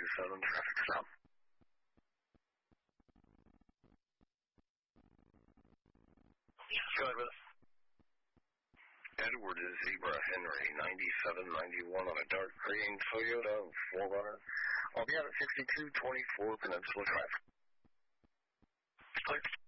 427, traffic stop. Go ahead with us. Edward is Zebra Henry, 9791 on a dark green Toyota 4Runner. I'll be out at 6224 Peninsula Drive. Clear.